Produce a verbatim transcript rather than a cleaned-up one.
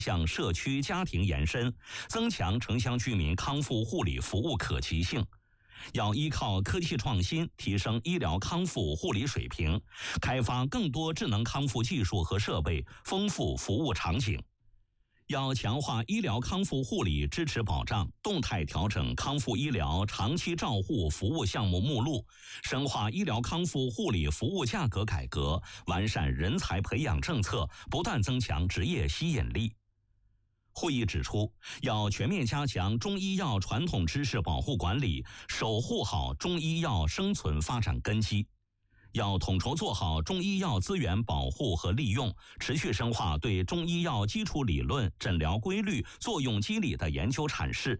向社区家庭延伸，增强城乡居民康复护理服务可及性。要依靠科技创新提升医疗康复护理水平，开发更多智能康复技术和设备，丰富服务场景。要强化医疗康复护理支持保障，动态调整康复医疗长期照护服务项目目录，深化医疗康复护理服务价格改革，完善人才培养政策，不断增强职业吸引力。会议指出，要全面加强中医药传统知识保护管理，守护好中医药生存发展根基。要统筹做好中医药资源保护和利用，持续深化对中医药基础理论、诊疗规律、作用机理的研究阐释，